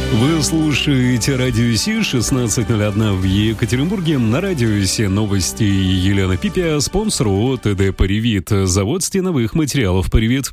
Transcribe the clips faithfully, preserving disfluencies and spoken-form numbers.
Вы слушаете Радио Си, шестнадцать ноль один в Екатеринбурге. На Радио Си новости. Елена Пипя, спонсор ООО ТД «Паривит». Завод стеновых материалов «Паривит».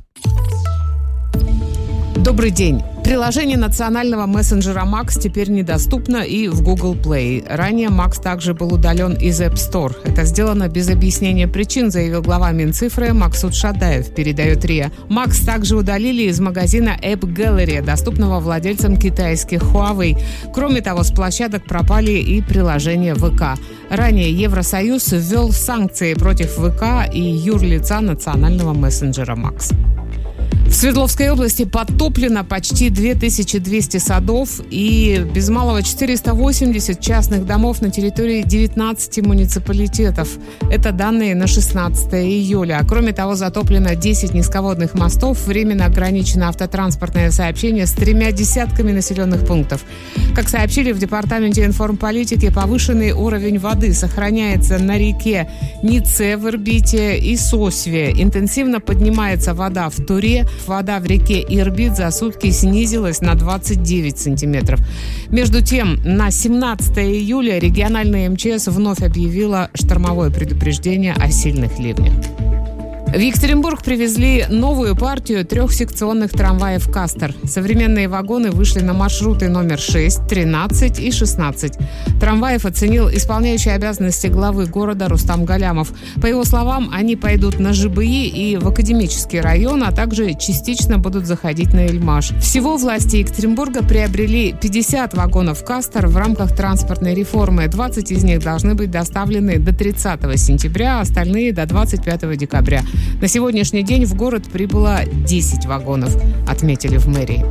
Добрый день. Приложение национального мессенджера Макс теперь недоступно и в Google Play. Ранее Макс также был удален из App Store. Это сделано без объяснения причин, заявил глава Минцифры Максут Шадаев, передает РИА. Макс также удалили из магазина App Gallery, доступного владельцам китайских Huawei. Кроме того, с площадок пропали и приложения ВК. Ранее Евросоюз ввел санкции против ВК и юрлица национального мессенджера Макс. В Свердловской области подтоплено почти две тысячи двести садов и без малого четыреста восемьдесят частных домов на территории девятнадцати муниципалитетов. Это данные на шестнадцатое июля. Кроме того, затоплено десять низководных мостов, временно ограничено автотранспортное сообщение с тремя десятками населенных пунктов. Как сообщили в Департаменте информполитики, повышенный уровень воды сохраняется на реке Нице в Ирбите и Сосве. Интенсивно поднимается вода в Туре. Вода в реке Ирбит за сутки снизилась на двадцать девять сантиметров. Между тем, на семнадцатое июля региональная МЧС вновь объявила штормовое предупреждение о сильных ливнях. В Екатеринбург привезли новую партию трехсекционных трамваев «Кастер». Современные вагоны вышли на маршруты номер шесть, тринадцать и шестнадцать. Трамваев оценил исполняющий обязанности главы города Рустам Галямов. По его словам, они пойдут на ЖБИ и в Академический район, а также частично будут заходить на Эльмаш. Всего власти Екатеринбурга приобрели пятьдесят вагонов «Кастер» в рамках транспортной реформы. двадцать из них должны быть доставлены до тридцатого сентября, а остальные до двадцать пятого декабря. На сегодняшний день в город прибыло десять вагонов, отметили в мэрии.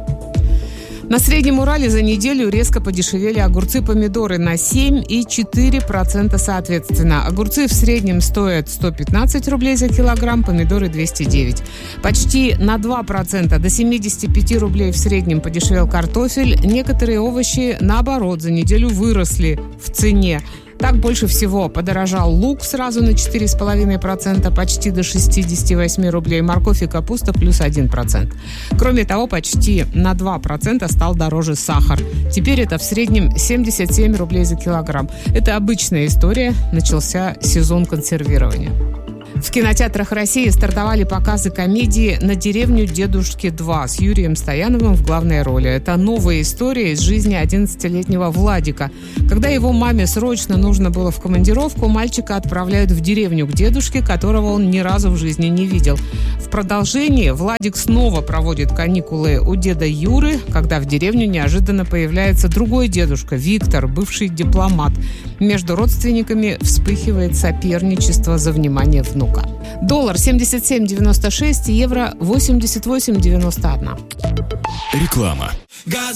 На Среднем Урале за неделю резко подешевели огурцы-помидоры на семь и четыре десятых процента соответственно. Огурцы в среднем стоят сто пятнадцать рублей за килограмм, помидоры двести девять. Почти на два процента до семьдесят пять рублей в среднем подешевел картофель. Некоторые овощи, наоборот, за неделю выросли в цене. Так больше всего подорожал лук сразу на четыре целых пять десятых процента, почти до шестьдесят восемь рублей. Морковь и капуста плюс один процент. Кроме того, почти на два процента стал дороже сахар. Теперь это в среднем семьдесят семь рублей за килограмм. Это обычная история. Начался сезон консервирования. В кинотеатрах России стартовали показы комедии «На деревню дедушки два» с Юрием Стояновым в главной роли. Это новая история из жизни одиннадцатилетнего Владика. Когда его маме срочно нужно было в командировку, мальчика отправляют в деревню к дедушке, которого он ни разу в жизни не видел. В продолжении Владик снова проводит каникулы у деда Юры, когда в деревню неожиданно появляется другой дедушка, Виктор, бывший дипломат. Между родственниками вспыхивает соперничество за внимание внука. Доллар семьдесят семь девяносто шесть, евро восемьдесят восемь девяносто один. Реклама.